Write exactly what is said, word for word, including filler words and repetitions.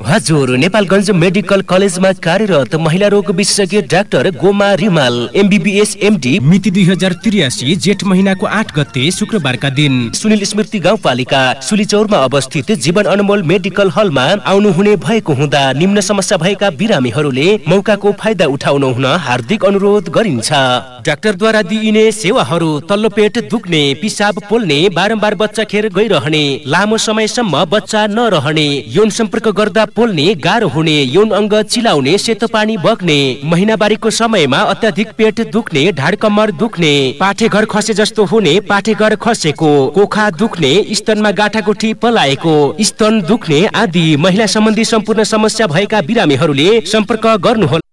हजुर, नेपालगञ्ज मेडिकल कलेजमा कार्यरत महिला रोग विशेषज्ञ doctor Goma Rimal MBBS MD. मिति दुई हजार त्रियासी जेठ महीनाको आठ गते शुक्रबारका दिन सुनिल स्मृति गाउँपालिका सुलीचौरमा अवस्थित जीवन अनमोल मेडिकल हलमा आउनुहुने भएको हुँदा निम्न समस्या भएका बिरामीहरूले मौकाको फाइदा उठाउनु हुन हार्दिक अनुरोध गरिन्छ। डाक्टरद्वारा दिइने सेवाहरू तल्लो पेट दुख्ने, पिसाब पोल्ने, बारम्बार बच्चा खेर गइरहने, लामो समयसम्म बच्चा नरहने, यौन सम्पर्क गर्दा पोल्ने गाह्रो हुने, यौन अङ्ग चिलाउने, सेतो पानी बग्ने, महिनावारीको समयमा अत्याधिक पेट दुख्ने, ढाड कम्मर दुख्ने, पाठेघर खसे जस्तो हुने, पाठेघर खसेको, कोखा दुख्ने, स्तनमा गाँठागुठी पलाएको, स्तन दुख्ने आदि महिला सम्बन्धी सम्पूर्ण समस्या भएका बिरामीहरूले सम्पर्क गर्नुहोला।